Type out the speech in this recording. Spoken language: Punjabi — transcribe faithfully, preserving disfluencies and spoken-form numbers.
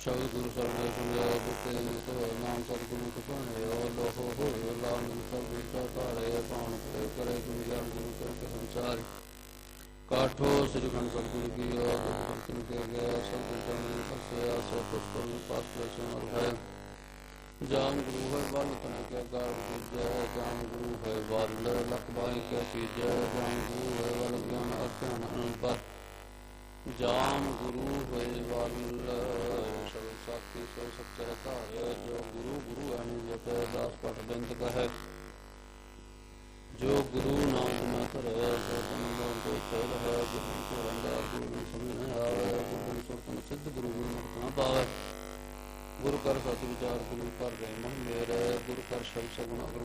ਸ਼ਬਦ ਗੁਰੂ ਸਰਣੇ ਸੁਣਿਆ ਬੁੱਤੇ ਨਿਤ ਹੋਏ ਨਾਮ ਸਤਿਗੁਰੂ ਕੋ ਭਾਣਿਓ ਲੋਹੋ ਹੋਇਓ ਲਾਮ ਸਭ ਵਿਚਾ ਧਾਰੇ ਭਾਣ ਕਰੇ ਕਰੇ ਗੁਰੂ ਗਿਆਨ ਗੁਰੂ ਕਰਕੇ ਸੰਸਾਰ ਕਾਠੋ ਸ੍ਰੀ ਖੰਡ ਸਤਿਗੁਰੂ ਕੀ ਯੋਗ ਭਗਤਨ ਕੇ ਗਿਆ ਸਭ ਵਿਚਾਂ ਨੂੰ ਫਸਿਆ ਸੋ ਪੁਸਤਕ ਨੂੰ ਪਾਸ ਪ੍ਰਸ਼ਨ ਹੈ ਜਾਨ ਗੁਰੂ ਹੈ ਬਲ ਤਨ ਕੇ ਗਾਰ ਕੀਜੈ ਜਾਨ ਗੁਰੂ ਹੈ ਬਲ ਲਖ ਬਾਈ ਕੇ ਚੀਜੈ ਜਾਨ ਗੁਰੂ ਹੈ ਬਲ ਗਿਆਨ ਅਧਿਆਨ ਅਨੁਪਰ ਜਾਨ ਗੁਰੂ ਹੋਏ ਵੱਲ ਸਭ ਸਾਖੀ ਸੋ ਸੱਚਾ ਧਾਰਿਆ ਜੋ ਗੁਰੂ ਗੁਰੂ ਅਨੁਜਤ ਦਾਸ ਪਟ ਬਿੰਦ ਕਹੈ ਜੋ ਗੁਰੂ ਨਾਮ ਨਾ ਕਰੇ ਸੋ ਤਨ ਦੇ ਚਲ ਹੈ ਜਿਨ ਕੋ ਰੰਗਾ ਗੁਰੂ ਸਮਝ ਆਵੇ ਗੁਰੂ ਸੁਰਤਨ ਸਿੱਧ ਗੁਰੂ ਮੁਕਤ ਨਾ ਪਾਵੇ ਗੁਰੂ ਕਰ ਸਤਿ ਵਿਚਾਰ ਗੁਰੂ ਕਰ ਰਹਿ ਮਨ ਮੇਰੇ ਗੁਰੂ ਕਰ ਸ਼ਬਦ ਸਗੁਣ ਅਗਰ